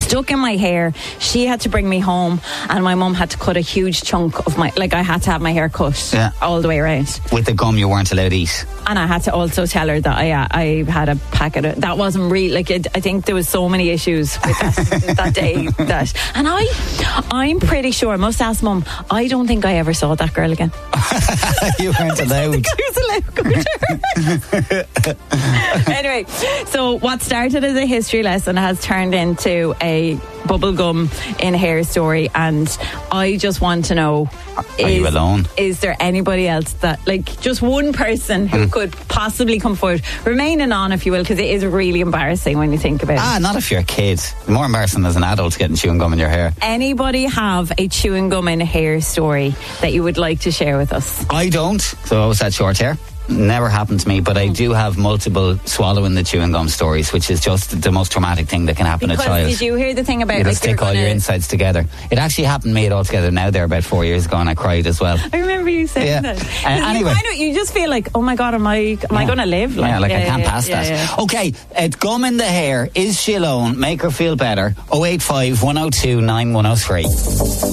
stuck in my hair. She had to bring me home, and my mum had to cut a huge chunk of my, like I had to have my hair cut all the way around. With the gum you weren't allowed to eat. And I had to also tell her that I had a packet of, that wasn't real. Like I think there was so many issues with that day. And I'm pretty sure, I must ask Mum, I don't think I ever saw that girl again. You weren't allowed. Anyway, so what started as a history lesson has turned into a bubblegum in hair story, and I just want to know, are you alone? Is there anybody else that, like, just one person who could possibly come forward? Remaining on, if you will, because it is really embarrassing when you think about it. Not if you're a kid. More embarrassing as an adult getting chewing gum in your hair. Anybody have a chewing gum in hair story that you would like to share with us? I don't. So I always had short hair. Never happened to me, but I do have multiple swallowing the chewing gum stories, which is just the most traumatic thing that can happen to a child. Did you hear the thing about, you stick all your insides together? It actually happened to me all together now there about 4 years ago, and I cried as well. I remember you saying that. Anyway, you just feel like, oh my God, am I going to live? I can't pass that. Yeah. Okay, gum in the hair. Is she alone? Make her feel better. 085 102 9103.